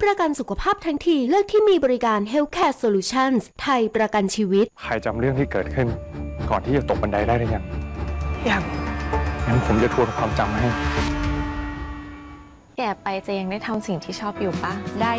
ประกันสุขภาพทั้งทีเลือกที่มีบริการ Healthcare Solutions ไทยประกันชีวิตใครจำเรื่องที่เกิดขึ้นก่อนที่จะตกบันไดได้หรือยังยังงั้นผมจะทวนความจำให้แก่ไปจะยังได้ทำสิ่งที่ชอบอยู่ปะได้